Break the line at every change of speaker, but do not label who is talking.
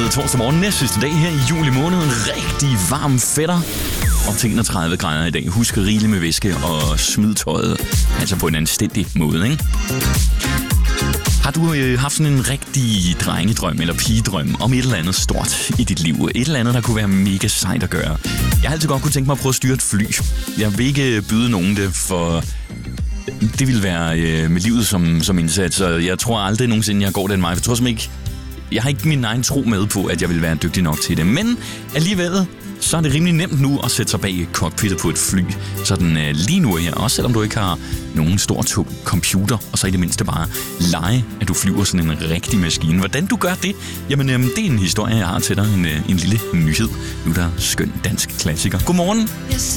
blevet torsdag morgen, næste sidste dag her i juli måned. En rigtig varm fætter. Op til 31 grader i dag. Husk rigeligt med væske og smid tøjet. Altså på en anstændig måde, ikke? Har du haft sådan en rigtig drengedrøm eller pigedrøm om et eller andet stort i dit liv? Et eller andet, der kunne være mega sejt at gøre? Jeg har altid godt kunne tænke mig at prøve at styre et fly. Jeg vil ikke byde nogen det, for det ville være med livet som indsats. Så jeg tror aldrig nogensinde, jeg går den vej. Jeg har ikke min egen tro med på, at jeg vil være dygtig nok til det. Men alligevel, så er det rimelig nemt nu at sætte sig bag cockpittet på et fly. Sådan lige nu her, også selvom du ikke har nogen stor tung computer, og så i det mindste bare lege, at du flyver sådan en rigtig maskine. Hvordan du gør det? Jamen, det er en historie, jeg har til dig. En lille nyhed. Nu er der skøn dansk klassiker. Godmorgen.